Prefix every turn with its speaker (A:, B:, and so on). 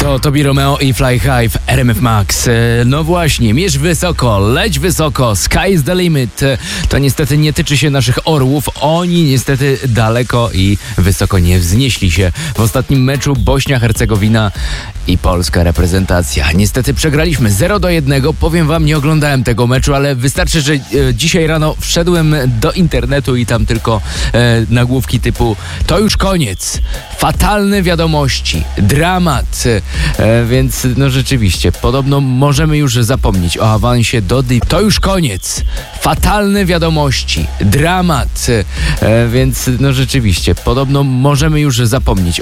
A: To Tobi Romeo i Fly High w RMF Max. No właśnie, mierz wysoko, leć wysoko, sky is the limit. To niestety nie tyczy się naszych orłów. Oni niestety daleko i wysoko nie wznieśli się. W ostatnim meczu Bośnia-Hercegowina i polska reprezentacja. Niestety przegraliśmy 0-1. Powiem wam, nie oglądałem tego meczu, ale wystarczy, że dzisiaj rano wszedłem do internetu i tam tylko nagłówki typu to już koniec, fatalne wiadomości, dramat. Więc no rzeczywiście, podobno możemy już zapomnieć o awansie do To już koniec, fatalne wiadomości, dramat. Więc no rzeczywiście, podobno możemy już zapomnieć